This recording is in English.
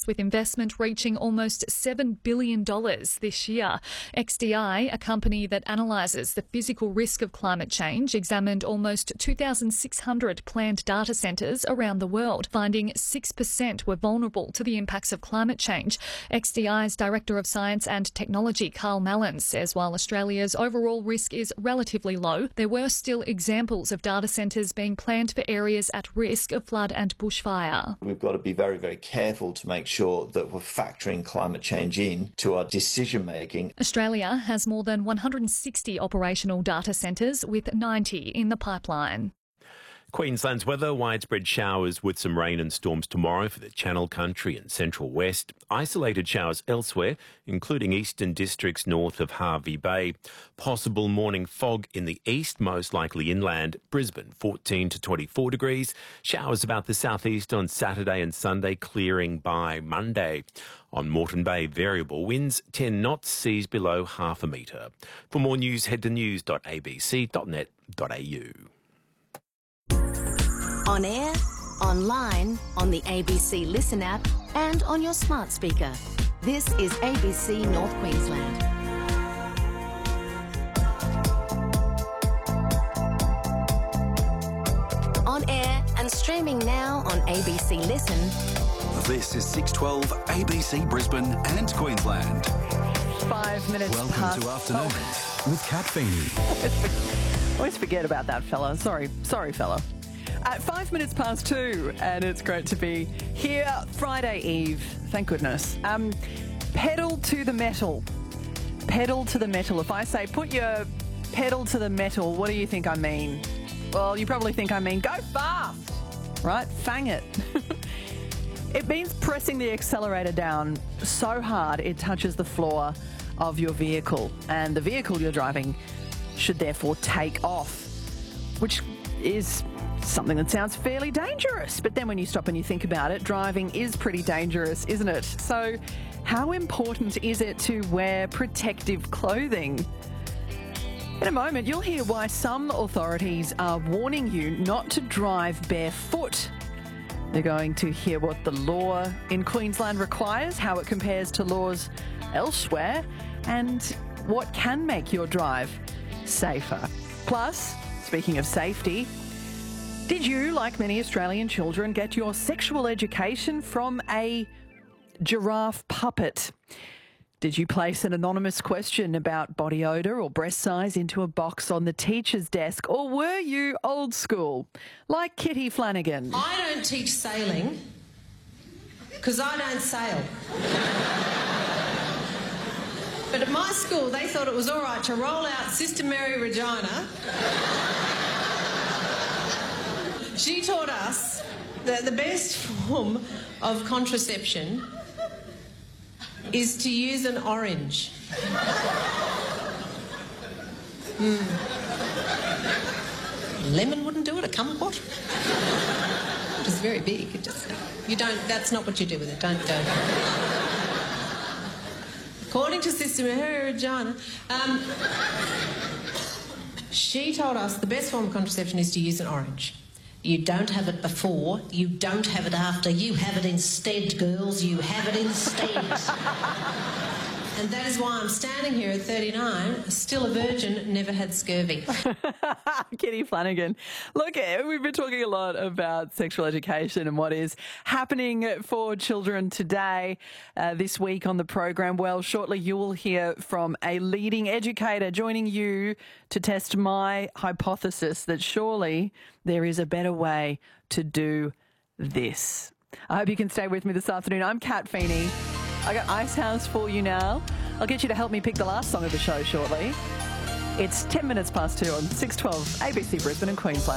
with investment reaching almost $7 billion this year. XDI, a company that analyses the physical risk of climate change, examined almost 2,600 planned data centres around the world, finding 6% were vulnerable to the impacts of climate change. XDI's Director of Science and Technology, Carl Mallon, says while Australia's overall risk is relatively low, there were still examples of data centres being planned for areas at risk of flood and bushfire. We've got to be very, very careful to make sure that we're factoring climate change in to our decision making. Australia has more than 160 operational data centres, with 90 in the pipeline. Queensland's weather, widespread showers with some rain and storms tomorrow for the Channel Country and Central West. Isolated showers elsewhere, including eastern districts north of Hervey Bay. Possible morning fog in the east, most likely inland. Brisbane, 14 to 24 degrees. Showers about the southeast on Saturday and Sunday, clearing by Monday. On Moreton Bay, variable winds, 10 knots, seas below half a metre. For more news, head to news.abc.net.au. On air, online, on the ABC Listen app and on your smart speaker. This is ABC North Queensland. On air and streaming now on ABC Listen. This is 612 ABC Brisbane and Queensland. 5 minutes Welcome past. to Afternoons with Kat Feeney. Always forget about that fella. Sorry, fella. At 5 minutes past 2, and it's great to be here Friday Eve. Thank goodness. Pedal to the metal. Pedal to the metal. If I say put your pedal to the metal, what do you think I mean? Well, you probably think I mean go fast, right? Fang it. It means pressing the accelerator down so hard it touches the floor of your vehicle, and the vehicle you're driving should therefore take off, which is something that sounds fairly dangerous. But then when you stop and you think about it, driving is pretty dangerous, isn't it? So how important is it to wear protective clothing? In a moment, you'll hear why some authorities are warning you not to drive barefoot. They're going to hear what the law in Queensland requires, how it compares to laws elsewhere, and what can make your drive safer. Plus, speaking of safety, did you, like many Australian children, get your sexual education from a giraffe puppet? Did you place an anonymous question about body odour or breast size into a box on the teacher's desk? Or were you old school, like Kitty Flanagan? I don't teach sailing because I don't sail. But at my school, they thought it was all right to roll out Sister Mary Regina. She taught us that the best form of contraception is to use an orange. Lemon wouldn't do it, a kumquat. It is very big. That's not what you do with it. Don't go. According to Sister Mary Regina, she told us the best form of contraception is to use an orange. You don't have it before, you don't have it after, you have it instead, girls, you have it instead. And that is why I'm standing here at 39, still a virgin, never had scurvy. Kitty Flanagan. Look, we've been talking a lot about sexual education and what is happening for children today, this week on the program. Well, shortly you will hear from a leading educator joining you to test my hypothesis that surely there is a better way to do this. I hope you can stay with me this afternoon. I'm Kat Feeney. I got Icehouse for you now. I'll get you to help me pick the last song of the show shortly. It's 10 minutes past 2 on 612 ABC Brisbane and Queensland.